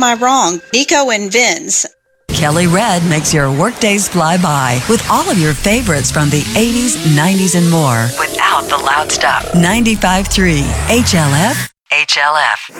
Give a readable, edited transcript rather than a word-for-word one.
I wrong? Nico and Vince. Kelly Red makes your workdays fly by with all of your favorites from the 80s, 90s, and more. Without the loud stuff. 95.3 HLF.